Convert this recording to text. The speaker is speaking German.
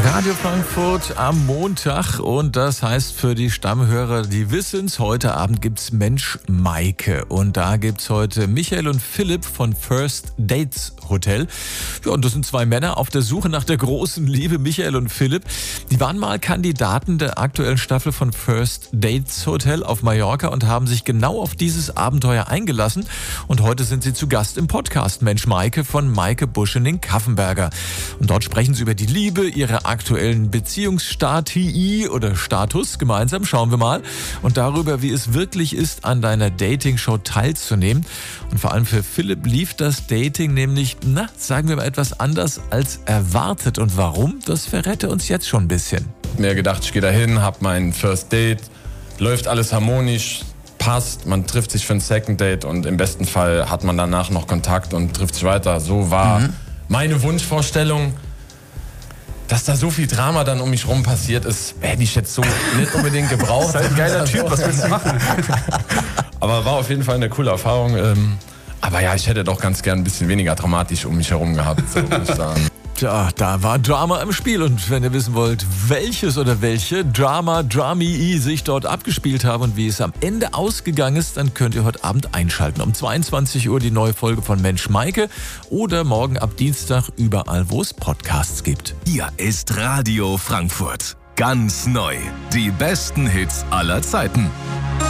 Radio Frankfurt am Montag und das heißt für die Stammhörer, die wissen's, heute Abend gibt's Mensch Maike und da gibt's heute Michael und Philipp von First Dates Hotel. Ja, und das sind zwei Männer auf der Suche nach der großen Liebe, Michael und Philipp. Die waren mal Kandidaten der aktuellen Staffel von First Dates Hotel auf Mallorca und haben sich genau auf dieses Abenteuer eingelassen und heute sind sie zu Gast im Podcast Mensch Maike von Maike Buschening-Kaffenberger. Und dort sprechen sie über die Liebe, ihre aktuellen Beziehungsstati oder Status, gemeinsam schauen wir mal, und darüber, wie es wirklich ist, an deiner Dating-Show teilzunehmen. Und vor allem für Philipp lief das Dating nämlich, sagen wir mal, etwas anders als erwartet. Und warum, das verrät er uns jetzt schon ein bisschen. Mir gedacht, ich gehe dahin, hab mein First Date, läuft alles harmonisch, passt, man trifft sich für ein Second Date und im besten Fall hat man danach noch Kontakt und trifft sich weiter. So war meine Wunschvorstellung. Dass da so viel Drama dann um mich rum passiert ist, hätte ich jetzt so nicht unbedingt gebraucht. Das ist ein geiler Typ, was willst du machen? Aber war auf jeden Fall eine coole Erfahrung. Aber ja, ich hätte doch ganz gern ein bisschen weniger dramatisch um mich herum gehabt, so muss ich sagen. Tja, da war Drama im Spiel und wenn ihr wissen wollt, welches oder welche Dramii sich dort abgespielt haben und wie es am Ende ausgegangen ist, dann könnt ihr heute Abend einschalten. Um 22 Uhr die neue Folge von Mensch Maike oder morgen ab Dienstag überall, wo es Podcasts gibt. Hier ist Radio Frankfurt. Ganz neu. Die besten Hits aller Zeiten.